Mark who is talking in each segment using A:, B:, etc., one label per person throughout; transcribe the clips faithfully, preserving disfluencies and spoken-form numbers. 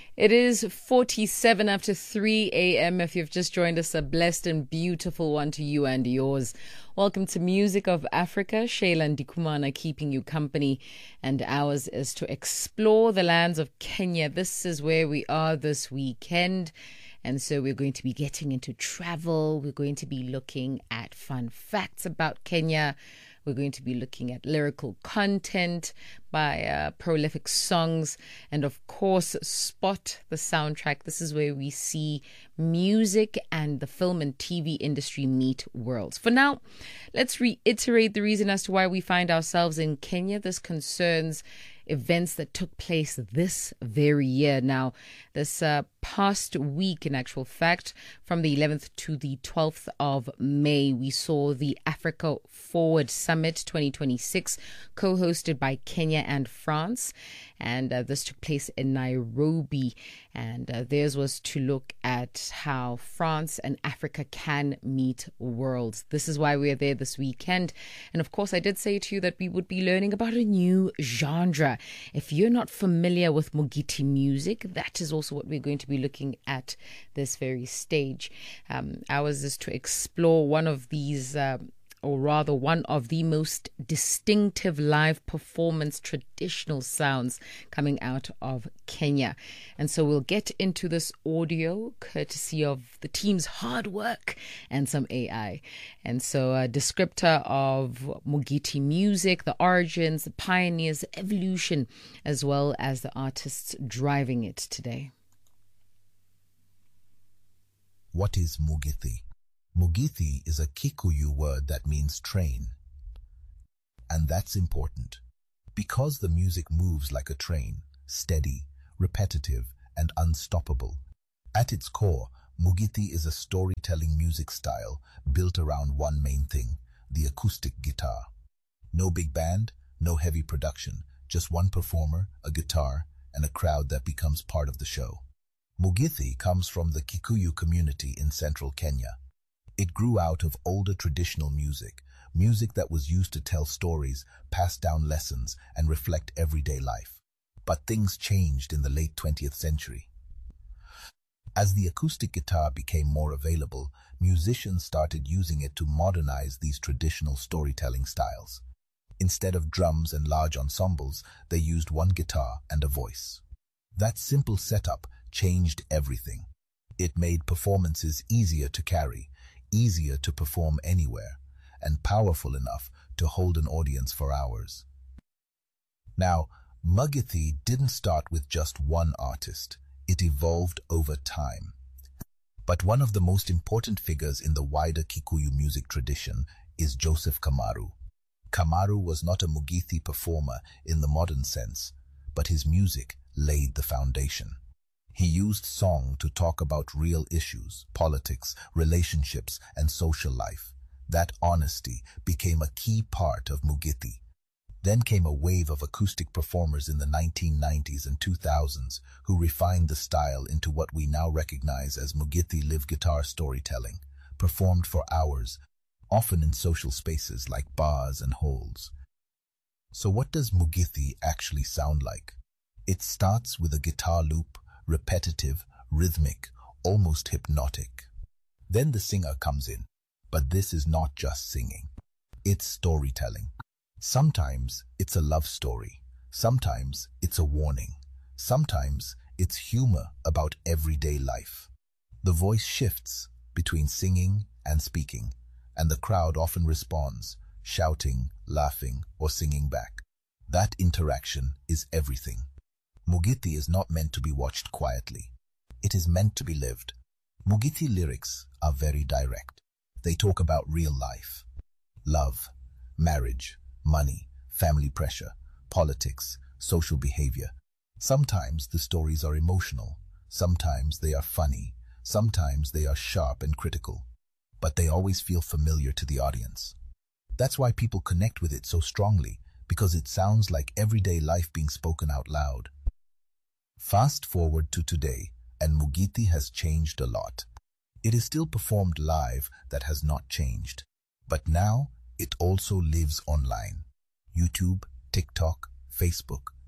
A: It is forty-seven after three a.m. If you've just joined us, a blessed and beautiful one to you and yours. Welcome to Music of Africa. Shayla Ndikumana keeping you company, and ours is to explore the lands of Kenya. This is where we are this weekend. And so we're going to be getting into travel. We're going to be looking at fun facts about Kenya. We're going to be looking at lyrical content by uh, prolific songs. And of course, Spot, the soundtrack. This is where we see music and the film and T V industry meet worlds. For now, let's reiterate the reason as to why we find ourselves in Kenya. This concerns events that took place this very year. Now, this uh, past week, in actual fact, from the eleventh to the twelfth of May, we saw the Africa Forward Summit twenty twenty-six, co-hosted by Kenya and France. And uh, this took place in Nairobi. And uh, theirs was to look at how France and Africa can meet worlds. This is why we're there this weekend. And of course, I did say to you that we would be learning about a new genre. If you're not familiar with Mugiti music, that is also what we're going to be looking at this very stage. Um, ours is to explore one of these uh, or rather one of the most distinctive live performance traditional sounds coming out of Kenya. And so we'll get into this audio courtesy of the team's hard work and some A I. And so a descriptor of Mugiti music, the origins, the pioneers, the evolution, as well as the artists driving it today.
B: What is Mugithi? Mugithi is a Kikuyu word that means train. And that's important, because the music moves like a train, steady, repetitive, and unstoppable. At its core, Mugithi is a storytelling music style built around one main thing, the acoustic guitar. No big band, no heavy production, just one performer, a guitar, and a crowd that becomes part of the show. Mugithi comes from the Kikuyu community in central Kenya. It grew out of older traditional music, music that was used to tell stories, pass down lessons, and reflect everyday life. But things changed in the late twentieth century. As the acoustic guitar became more available, musicians started using it to modernize these traditional storytelling styles. Instead of drums and large ensembles, they used one guitar and a voice. That simple setup changed everything. It made performances easier to carry, easier to perform anywhere, and powerful enough to hold an audience for hours. Now, Mugithi didn't start with just one artist. It evolved over time. But one of the most important figures in the wider Kikuyu music tradition is Joseph Kamaru. Kamaru was not a Mugithi performer in the modern sense, but his music laid the foundation. He used song to talk about real issues, politics, relationships, and social life. That honesty became a key part of Mugithi. Then came a wave of acoustic performers in the nineteen nineties and two thousands who refined the style into what we now recognize as Mugithi live guitar storytelling, performed for hours, often in social spaces like bars and halls. So what does Mugithi actually sound like? It starts with a guitar loop, repetitive, rhythmic, almost hypnotic. Then the singer comes in, but this is not just singing. It's storytelling. Sometimes it's a love story. Sometimes it's a warning. Sometimes it's humor about everyday life. The voice shifts between singing and speaking, and the crowd often responds, shouting, laughing, or singing back. That interaction is everything. Mugithi is not meant to be watched quietly. It is meant to be lived. Mugithi lyrics are very direct. They talk about real life. Love, marriage, money, family pressure, politics, social behavior. Sometimes the stories are emotional. Sometimes they are funny. Sometimes they are sharp and critical. But they always feel familiar to the audience. That's why people connect with it so strongly, because it sounds like everyday life being spoken out loud. Fast forward to today, and Mugithi has changed a lot. It is still performed live, that has not changed. But now, it also lives online. YouTube, TikTok, Facebook,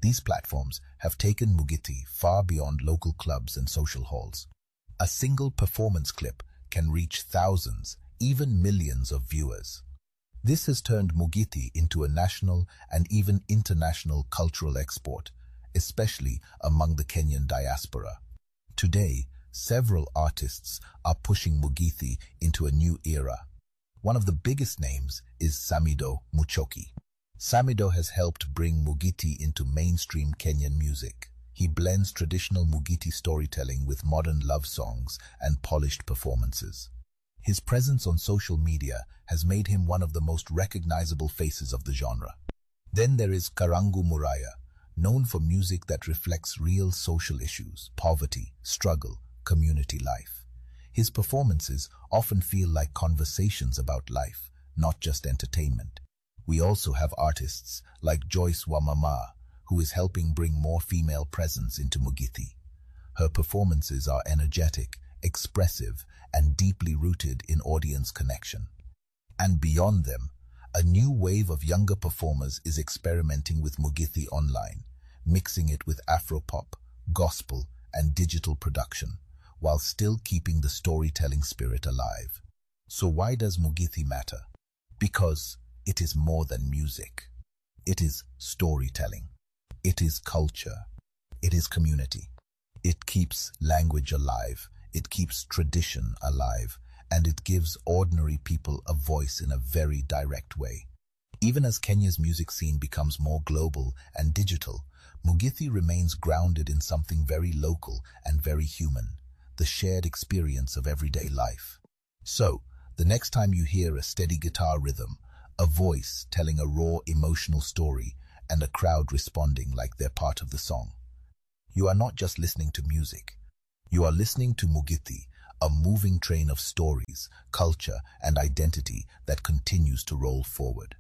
B: These platforms have taken Mugithi far beyond local clubs and social halls. A single performance clip can reach thousands, even millions of viewers. This has turned Mugithi into a national and even international cultural export, especially among the Kenyan diaspora. Today, several artists are pushing Mugithi into a new era. One of the biggest names is Samido Muchoki. Samido has helped bring Mugithi into mainstream Kenyan music. He blends traditional Mugithi storytelling with modern love songs and polished performances. His presence on social media has made him one of the most recognizable faces of the genre. Then there is Karangu Muraya, known for music that reflects real social issues, poverty, struggle, community life. His performances often feel like conversations about life, not just entertainment. We also have artists like Joyce Wamama, who is helping bring more female presence into Mugithi. Her performances are energetic, expressive, and deeply rooted in audience connection. And beyond them, a new wave of younger performers is experimenting with Mugithi online, mixing it with Afropop, gospel, and digital production, while still keeping the storytelling spirit alive. So why does Mugithi matter? Because it is more than music. It is storytelling. It is culture. It is community. It keeps language alive. It keeps tradition alive, and it gives ordinary people a voice in a very direct way. Even as Kenya's music scene becomes more global and digital, Mugithi remains grounded in something very local and very human, the shared experience of everyday life. So, the next time you hear a steady guitar rhythm, a voice telling a raw emotional story, and a crowd responding like they're part of the song, you are not just listening to music. You are listening to Mugithi, a moving train of stories, culture, and identity that continues to roll forward.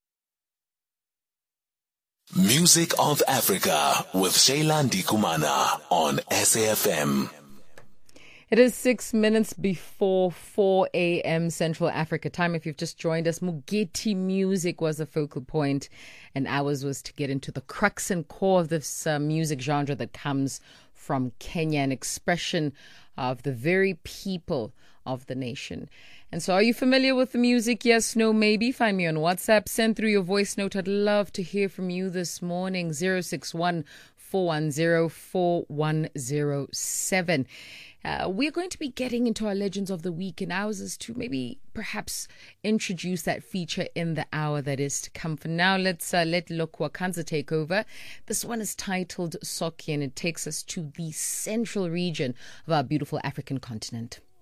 C: Music of Africa with Shayla Ndikumana on S A F M.
A: It is six minutes before four a.m. Central Africa time. If you've just joined us, Mugithi music was the focal point, and ours was to get into the crux and core of this uh, music genre that comes from Kenya, an expression of the very people of the nation. And so are you familiar with the music? Yes, no, maybe. Find me on WhatsApp. Send through your voice note. I'd love to hear from you this morning. zero six one, four one zero, four one zero seven. Uh, we're going to be getting into our Legends of the Week, and ours is to maybe perhaps introduce that feature in the hour that is to come. For now, let's uh, let Lokwa Kanza take over. This one is titled Soki, and it takes us to the central region of our beautiful African continent.